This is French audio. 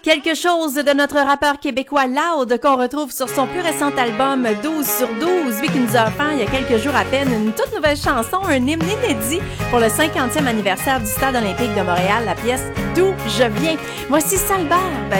Quelque chose de notre rappeur québécois Loud qu'on retrouve sur son plus récent album 12 sur 12, lui qui nous a offert il y a quelques jours à peine une toute nouvelle chanson, un hymne inédit pour le 50e anniversaire du Stade olympique de Montréal, la pièce D'où je viens. Voici Salbert.